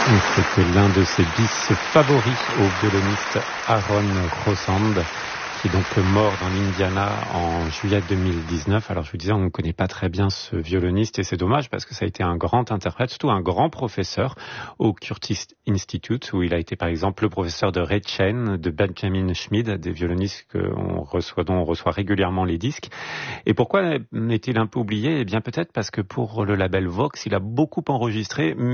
C'était l'un de ses bis favoris au violoniste Aaron Crosand, qui est donc mort dans l'Indiana en juillet 2019. Alors je vous disais, on ne connaît pas très bien ce violoniste et c'est dommage parce que ça a été un grand interprète, surtout un grand professeur au Curtis Institute, où il a été par exemple le professeur de Ray Chen, de Benjamin Schmid, des violonistes dont on reçoit régulièrement les disques. Et pourquoi est-il un peu oublié ? Eh bien peut-être parce que pour le label Vox, il a beaucoup enregistré,